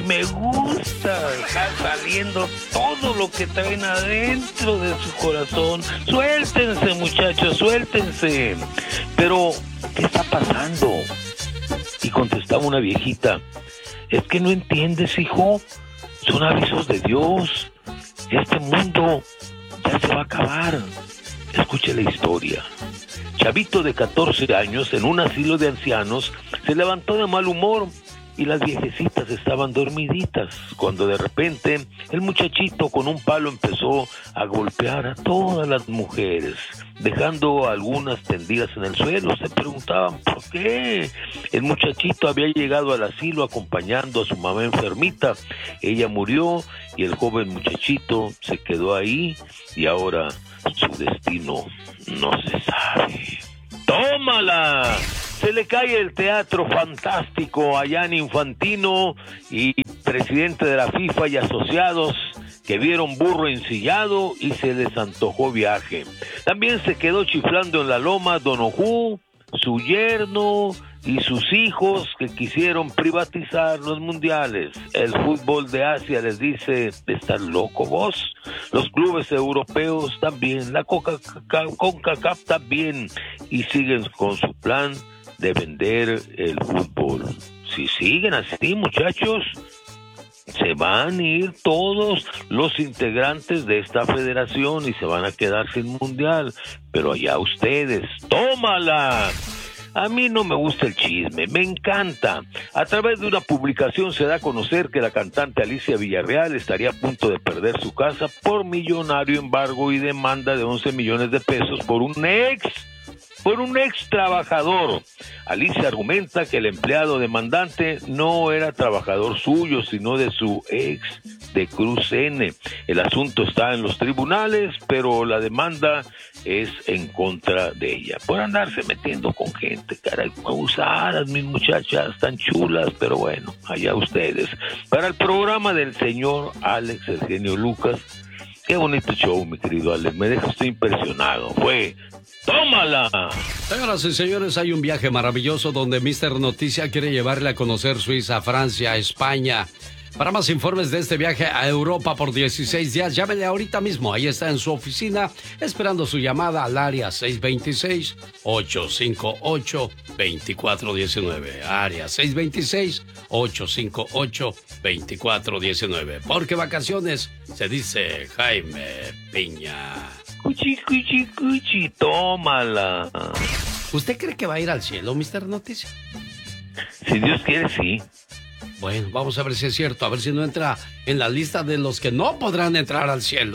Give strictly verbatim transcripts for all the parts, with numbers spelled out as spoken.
y me gusta estar saliendo todo lo que traen adentro de su corazón. Suéltense, muchachos, suéltense. Pero, ¿qué está pasando? Y contestaba una viejita, es que no entiendes, hijo, son avisos de Dios. Este mundo ya se va a acabar. Escuche la historia. Chavito de catorce años en un asilo de ancianos se levantó de mal humor y las viejecitas estaban dormiditas, cuando de repente el muchachito con un palo empezó a golpear a todas las mujeres, dejando a algunas tendidas en el suelo. Se preguntaban por qué. El muchachito había llegado al asilo acompañando a su mamá enfermita. Ella murió y el joven muchachito se quedó ahí y ahora su destino no se sabe. ¡Tómala! Se le cae el Teatro Fantástico a Gianni Infantino y presidente de la FIFA y asociados que vieron burro ensillado y se les antojó viaje. También se quedó chiflando en la loma Don Ojú, su yerno y sus hijos que quisieron privatizar los mundiales. El fútbol de Asia les dice, ¿estás loco vos? Los clubes europeos también, la CONCACAF también, y siguen con su plan de vender el fútbol. Si siguen así, muchachos, se van a ir todos los integrantes de esta federación y se van a quedar sin mundial. Pero allá ustedes, ¡tómala! A mí no me gusta el chisme, me encanta. A través de una publicación se da a conocer que la cantante Alicia Villarreal estaría a punto de perder su casa por millonario embargo y demanda de once millones de pesos por un ex por un ex trabajador. Alicia argumenta que el empleado demandante no era trabajador suyo, sino de su ex de Cruz N. El asunto está en los tribunales, pero la demanda es en contra de ella, por andarse metiendo con gente, caray, abusadas, mis muchachas, tan chulas, pero bueno, allá ustedes. Para el programa del señor Alex El Genio Lucas, qué bonito show, mi querido Alex, me deja usted impresionado, fue... ¡Tómala! Señoras y señores, hay un viaje maravilloso donde míster Noticia quiere llevarle a conocer Suiza, Francia, España. Para más informes de este viaje a Europa por dieciséis días, llámele ahorita mismo. Ahí está en su oficina, esperando su llamada al área seis dos seis, ocho cinco ocho, dos cuatro uno nueve. Área seis dos seis, ocho cinco ocho, dos cuatro uno nueve. Porque vacaciones se dice Jaime Piña. Cuchi, cuchi, cuchi, tómala. ¿Usted cree que va a ir al cielo, míster Noticia? Si Dios quiere, sí. Bueno, vamos a ver si es cierto, a ver si no entra en la lista de los que no podrán entrar al cielo.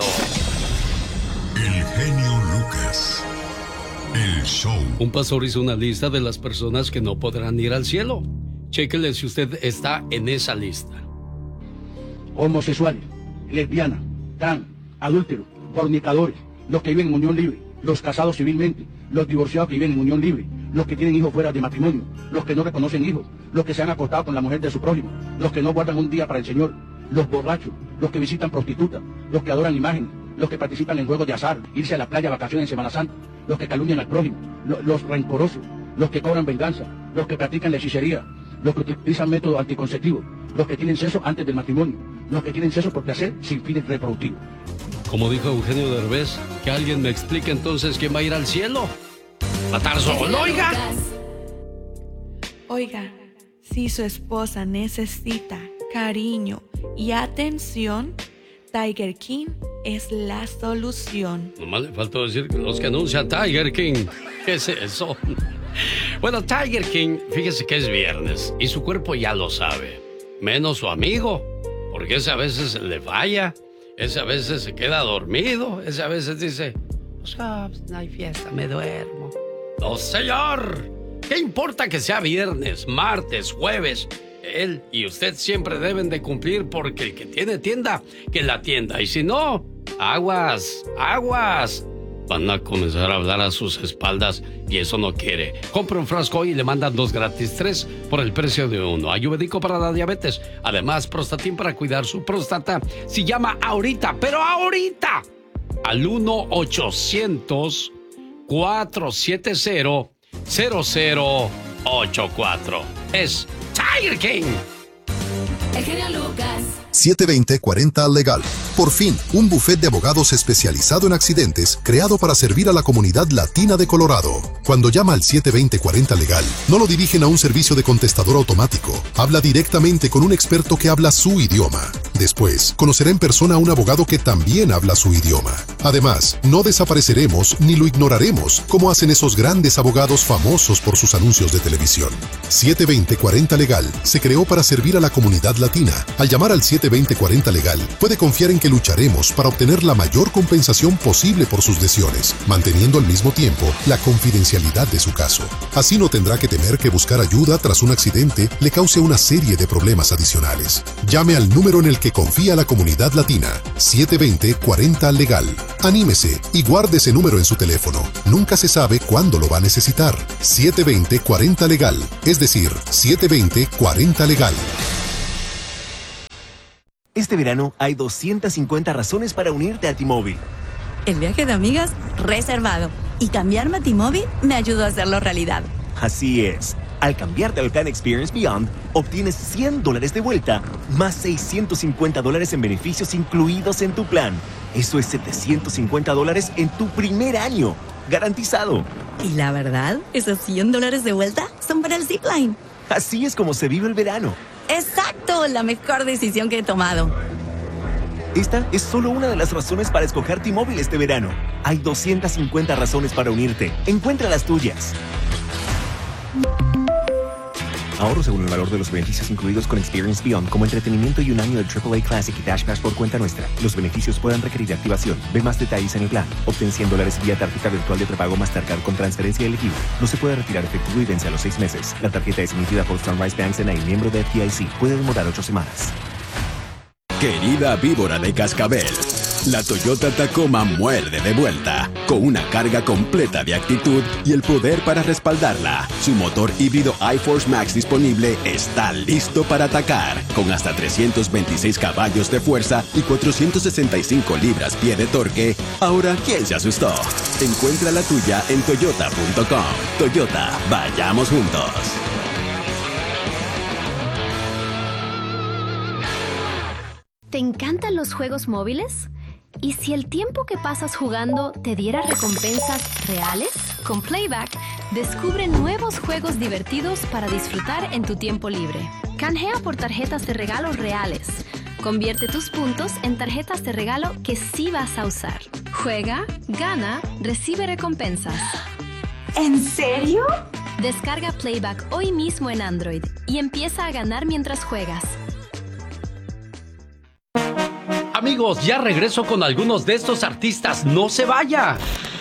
El genio Lucas. El show. Un pastor hizo una lista de las personas que no podrán ir al cielo. Chéquele si usted está en esa lista. Homosexuales, lesbianas, trans, adúlteros, fornicadores, los que viven en unión libre, los casados civilmente, los divorciados que viven en unión libre, los que tienen hijos fuera de matrimonio, los que no reconocen hijos, los que se han acostado con la mujer de su prójimo, los que no guardan un día para el Señor, los borrachos, los que visitan prostitutas, los que adoran imágenes, los que participan en juegos de azar, irse a la playa a vacaciones en Semana Santa, los que calumnian al prójimo, lo, los rencorosos, los que cobran venganza, los que practican la hechicería, los que utilizan métodos anticonceptivos, los que tienen sexo antes del matrimonio, los que tienen sexo por placer sin fines reproductivos. Como dijo Eugenio Derbez, que alguien me explique entonces quién va a ir al cielo. Matar solo, oiga. Oiga, si su esposa necesita cariño y atención, Tiger King es la solución. Nomás le faltó decir que los que anuncian Tiger King. ¿Qué es eso? Bueno, Tiger King, fíjese que es viernes y su cuerpo ya lo sabe. Menos su amigo, porque ese a veces le falla, ese a veces se queda dormido, ese a veces dice, pues, oh, no hay fiesta, me duermo. ¡No, señor! ¿Qué importa que sea viernes, martes, jueves? Él y usted siempre deben de cumplir porque el que tiene tienda, que la tienda. Y si no, aguas, aguas. Van a comenzar a hablar a sus espaldas y eso no quiere. Compre un frasco y le mandan dos gratis, tres por el precio de uno. Ayurvédico para la diabetes. Además, Prostatin para cuidar su próstata. Si llama ahorita, pero ahorita, al uno ochocientos, cuatrocientos setenta, cero cero ocho cuatro. Es Tiger King. El genio Lucas. siete veinte cuarenta Legal. Por fin, un bufet de abogados especializado en accidentes creado para servir a la comunidad latina de Colorado. Cuando llama al siete veinte cuarenta Legal, no lo dirigen a un servicio de contestador automático. Habla directamente con un experto que habla su idioma. Después, conocerá en persona a un abogado que también habla su idioma. Además, no desapareceremos ni lo ignoraremos como hacen esos grandes abogados famosos por sus anuncios de televisión. siete veinte cuarenta Legal se creó para servir a la comunidad latina. Al llamar al siete veinte cuarenta Legal, puede confiar en que lucharemos para obtener la mayor compensación posible por sus lesiones, manteniendo al mismo tiempo la confidencialidad de su caso. Así no tendrá que temer que buscar ayuda tras un accidente le cause una serie de problemas adicionales. Llame al número en el que confía la comunidad latina, siete veinte cuarenta Legal. Anímese y guarde ese número en su teléfono. Nunca se sabe cuándo lo va a necesitar. siete veinte cuarenta Legal, es decir, siete veinte cuarenta Legal. Este verano hay doscientas cincuenta razones para unirte a T-Mobile. El viaje de amigas reservado. Y cambiarme a T-Mobile me ayudó a hacerlo realidad. Así es. Al cambiarte al plan Experience Beyond, obtienes cien dólares de vuelta, más seiscientos cincuenta dólares en beneficios incluidos en tu plan. Eso es setecientos cincuenta dólares en tu primer año. Garantizado. Y la verdad, esos cien dólares de vuelta son para el Zipline. Así es como se vive el verano. ¡Exacto! La mejor decisión que he tomado. Esta es solo una de las razones para escoger T-Mobile este verano. Hay doscientas cincuenta razones para unirte. Encuentra las tuyas. Ahorro según el valor de los beneficios incluidos con Experience Beyond, como entretenimiento y un año de triple A Classic y Dash Pass por cuenta nuestra. Los beneficios pueden requerir activación. Ve más detalles en el plan. Obtén cien dólares vía tarjeta virtual de prepago Mastercard con transferencia elegible. No se puede retirar efectivo y vence a los seis meses. La tarjeta es emitida por Sunrise Banks N A, miembro de F D I C. Puede demorar ocho semanas. Querida víbora de cascabel, la Toyota Tacoma muerde de vuelta, con una carga completa de actitud y el poder para respaldarla. Su motor híbrido iForce Max disponible está listo para atacar, con hasta trescientos veintiséis caballos de fuerza y cuatrocientos sesenta y cinco libras-pie de torque. Ahora, ¿quién se asustó? Encuentra la tuya en toyota punto com. Toyota, vayamos juntos. ¿Te encantan los juegos móviles? ¿Y si el tiempo que pasas jugando te diera recompensas reales? Con Playback, descubre nuevos juegos divertidos para disfrutar en tu tiempo libre. Canjea por tarjetas de regalo reales. Convierte tus puntos en tarjetas de regalo que sí vas a usar. Juega, gana, recibe recompensas. ¿En serio? Descarga Playback hoy mismo en Android y empieza a ganar mientras juegas. Amigos, ya regreso con algunos de estos artistas. ¡No se vaya!